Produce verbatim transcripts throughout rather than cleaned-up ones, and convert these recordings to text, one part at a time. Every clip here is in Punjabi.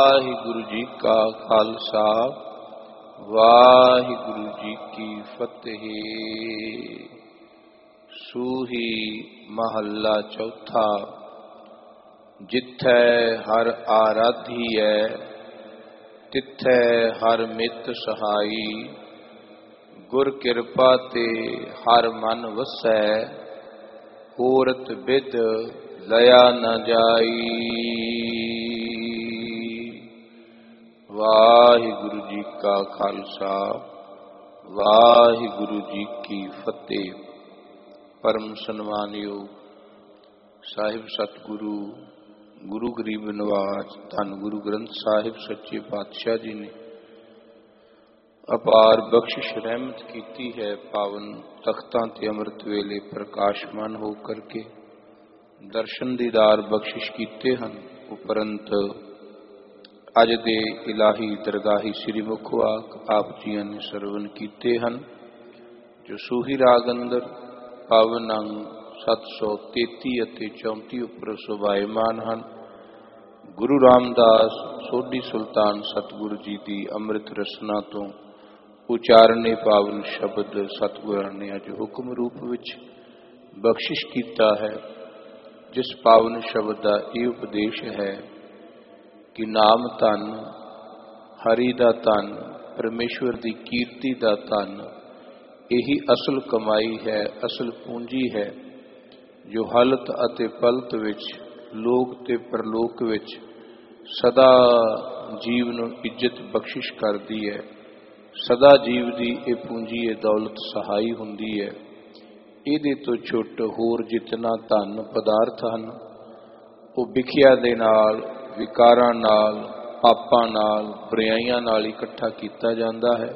ਵਾਹਿਗੁਰੂ ਜੀ ਕਾ ਖਾਲਸਾ ਵਾਹਿਗੁਰੂ ਜੀ ਕੀ ਫਤਿਹ। ਸੂਹੀ ਮਹੱਲਾ ਚੌਥਾ। ਜਿੱਥੈ ਹਰ ਆਰਾਧੀਐ ਤਿੱਥੈ ਹਰ ਮਿੱਤ ਸਹਾਈ। ਗੁਰ ਕਿਰਪਾ ਤੇ ਹਰ ਮਨ ਵਸੈ ਹੋਰਤ ਬਿਦ ਲਿਆ ਨ ਜਾਈ। ਵਾਹਿਗੁਰੂ ਜੀ ਕਾ ਖਾਲਸਾ ਵਾਹਿਗੁਰੂ ਜੀ ਕੀ ਫਤਿਹ। ਪਰਮ ਸਨਮਾਨਯੋਗ ਸਾਹਿਬ ਸਤਿਗੁਰੂ ਗੁਰੂ ਗਰੀਬ ਨਿਵਾਜ ਧੰਨ ਗੁਰੂ ਗ੍ਰੰਥ ਸਾਹਿਬ ਸੱਚੇ ਪਾਤਸ਼ਾਹ ਜੀ ਨੇ ਅਪਾਰ ਬਖਸ਼ਿਸ਼ ਰਹਿਮਤ ਕੀਤੀ ਹੈ। ਪਾਵਨ ਤਖਤਾਂ ਤੇ ਅੰਮ੍ਰਿਤ ਵੇਲੇ ਪ੍ਰਕਾਸ਼ਮਾਨ ਹੋ ਕਰਕੇ ਦਰਸ਼ਨ ਦੀਦਾਰ ਬਖਸ਼ਿਸ਼ ਕੀਤੇ ਹਨ। ਉਪਰੰਤ ਅੱਜ ਦੇ ਇਲਾਹੀ ਦਰਗਾਹੀ ਸ੍ਰੀ ਮੁਖ ਵਾਕ ਆਪ ਜੀਆਂ ਨੇ ਸਰਵਨ ਕੀਤੇ ਹਨ, ਜੋ ਸੂਹੀ ਰਾਗ ਅੰਦਰ ਪਾਵਨ ਅੰਗ ਸੱਤ ਸੌ ਤੇਤੀ ਅਤੇ ਚੌਂਤੀ ਉੱਪਰ ਸੁਭਾਇਮਾਨ ਹਨ। ਗੁਰੂ ਰਾਮਦਾਸ ਸੋਢੀ ਸੁਲਤਾਨ ਸਤਿਗੁਰੂ ਜੀ ਦੀ ਅੰਮ੍ਰਿਤ ਰਸਨਾ ਤੋਂ ਉਚਾਰਨੇ ਪਾਵਨ ਸ਼ਬਦ ਸਤਿਗੁਰਾਂ ਨੇ ਅੱਜ ਹੁਕਮ ਰੂਪ ਵਿੱਚ ਬਖਸ਼ਿਸ਼ ਕੀਤਾ ਹੈ। ਜਿਸ ਪਾਵਨ ਸ਼ਬਦ ਦਾ ਇਹ ਉਪਦੇਸ਼ ਹੈ ਕਿ ਨਾਮ ਧਨ, ਹਰੀ ਦਾ ਧਨ, ਪਰਮੇਸ਼ਵਰ ਦੀ ਕੀਰਤੀ ਦਾ ਧਨ, ਇਹੀ ਅਸਲ ਕਮਾਈ ਹੈ, ਅਸਲ ਪੂੰਜੀ ਹੈ, ਜੋ ਹਲਤ ਅਤੇ ਪਲਤ ਵਿੱਚ ਲੋਕ ਤੇ ਪਰਲੋਕ ਵਿੱਚ ਸਦਾ ਜੀਵ ਨੂੰ ਇੱਜ਼ਤ ਬਖਸ਼ਿਸ਼ ਕਰਦੀ ਹੈ। ਸਦਾ ਜੀਵ ਦੀ ਇਹ ਪੂੰਜੀ, ਇਹ ਦੌਲਤ ਸਹਾਈ ਹੁੰਦੀ ਹੈ। ਇਹਦੇ ਤੋਂ ਛੁੱਟ ਹੋਰ ਜਿਤਨਾ ਧਨ ਪਦਾਰਥ ਹਨ, ਉਹ ਵਿਖਿਆ ਦੇ ਨਾਲ, ਵਿਕਾਰਾਂ ਨਾਲ, ਪਾਪਾਂ ਨਾਲ, ਬੁਰਾਈਆਂ ਨਾਲ ਇਕੱਠਾ ਕੀਤਾ ਜਾਂਦਾ ਹੈ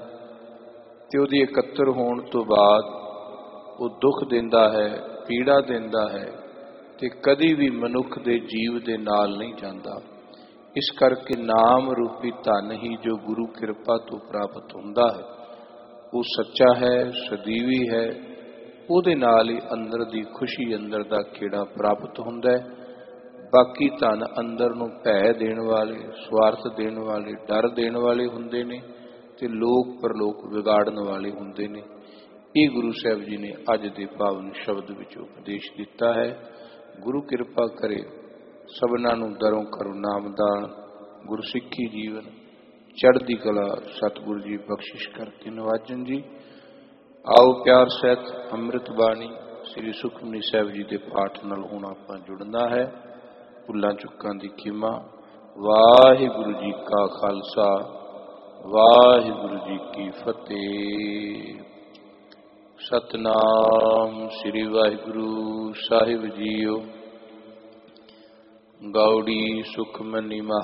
ਤੇ ਉਹਦੀ ਇਕੱਤਰ ਹੋਣ ਤੋਂ ਬਾਅਦ ਉਹ ਦੁੱਖ ਦਿੰਦਾ ਹੈ, ਪੀੜਾ ਦਿੰਦਾ ਹੈ ਤੇ ਕਦੀ ਵੀ ਮਨੁੱਖ ਦੇ ਜੀਵ ਦੇ ਨਾਲ ਨਹੀਂ ਜਾਂਦਾ। ਇਸ ਕਰਕੇ ਨਾਮ ਰੂਪੀ ਧਨ ਹੀ ਜੋ ਗੁਰੂ ਕਿਰਪਾ ਤੋਂ ਪ੍ਰਾਪਤ ਹੁੰਦਾ ਹੈ ਉਹ ਸੱਚਾ ਹੈ, ਸਦੀਵੀ ਹੈ। ਉਹਦੇ ਨਾਲ ਹੀ ਅੰਦਰ ਦੀ ਖੁਸ਼ੀ, ਅੰਦਰ ਦਾ ਖੇੜਾ ਪ੍ਰਾਪਤ ਹੁੰਦਾ ਹੈ। ਬਾਕੀ ਧਨ ਅੰਦਰ ਨੂੰ ਭੈ ਦੇਣ ਵਾਲੇ, ਸਵਾਰਥ ਦੇਣ ਵਾਲੇ, ਡਰ ਦੇਣ ਵਾਲੇ ਹੁੰਦੇ ਨੇ ਤੇ ਲੋਕ ਪਰਲੋਕ ਵਿਗਾੜਨ ਵਾਲੇ ਹੁੰਦੇ ਨੇ। ਇਹ ਗੁਰੂ ਸਾਹਿਬ ਜੀ ਨੇ ਅੱਜ ਦੇ ਪਾਵਨ ਸ਼ਬਦ ਵਿੱਚ ਉਪਦੇਸ਼ ਦਿੱਤਾ ਹੈ। ਗੁਰੂ ਕਿਰਪਾ ਕਰੇ ਸਭਨਾਂ ਨੂੰ ਦਰੋਂ ਕਰੋ ਨਾਮਦਾਨ, ਗੁਰਸਿੱਖੀ ਜੀਵਨ, ਚੜ੍ਹਦੀ ਕਲਾ ਸਤਿਗੁਰੂ ਜੀ ਬਖਸ਼ਿਸ਼ ਕਰਕੇ ਨਵਾਜਨ ਜੀ। ਆਓ ਪਿਆਰ ਸਹਿਤ ਅੰਮ੍ਰਿਤ ਬਾਣੀ ਸ੍ਰੀ ਸੁਖਮਨੀ ਸਾਹਿਬ ਜੀ ਦੇ ਪਾਠ ਨਾਲ ਹੁਣ ਆਪਾਂ ਜੁੜਨਾ ਹੈ। ਭੁੱਲਾਂ ਚੁੱਕਾਂ ਦੀ ਖਿਮਾ। ਵਾਹਿਗੁਰੂ ਜੀ ਕਾ ਖਾਲਸਾ ਵਾਹਿਗੁਰੂ ਜੀ ਕੀ ਫਤਿਹ। ਸਤਨਾਮ ਸ੍ਰੀ ਵਾਹਿਗੁਰੂ ਸਾਹਿਬ ਜੀਓ। ਗੌੜੀ ਸੁਖਮਨੀ ਮਹੱਲਾ